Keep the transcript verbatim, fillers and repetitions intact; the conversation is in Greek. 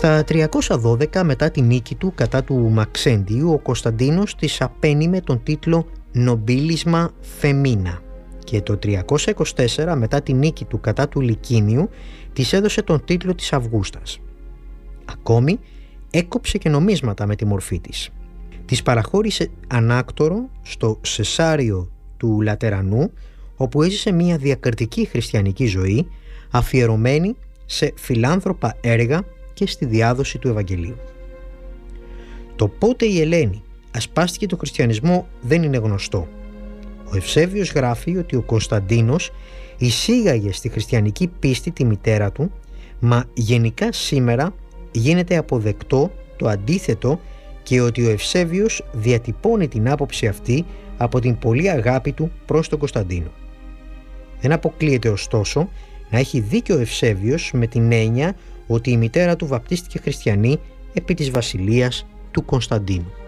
Στα τριακόσια δώδεκα, μετά τη νίκη του κατά του Μαξέντιου, ο Κωνσταντίνος της απένει με τον τίτλο «Νομπίλισμα Φεμίνα» και το τριακόσια είκοσι τέσσερα, μετά τη νίκη του κατά του Λικίνιου, της έδωσε τον τίτλο της Αυγούστας. Ακόμη έκοψε και νομίσματα με τη μορφή της. Της παραχώρησε ανάκτορο στο Σεσάριο του Λατερανού, όπου έζησε μια διακριτική χριστιανική ζωή αφιερωμένη σε φιλάνθρωπα έργα και στη διάδοση του Ευαγγελίου. Το πότε η Ελένη ασπάστηκε τον χριστιανισμό δεν είναι γνωστό. Ο Ευσέβιος γράφει ότι ο Κωνσταντίνος εισήγαγε στη χριστιανική πίστη τη μητέρα του, μα γενικά σήμερα γίνεται αποδεκτό το αντίθετο και ότι ο Ευσέβιος διατυπώνει την άποψη αυτή από την πολλή αγάπη του προς τον Κωνσταντίνο. Δεν αποκλείεται ωστόσο να έχει δίκιο ο Ευσέβιος με την έννοια ότι η μητέρα του βαπτίστηκε χριστιανή επί της βασιλείας του Κωνσταντίνου.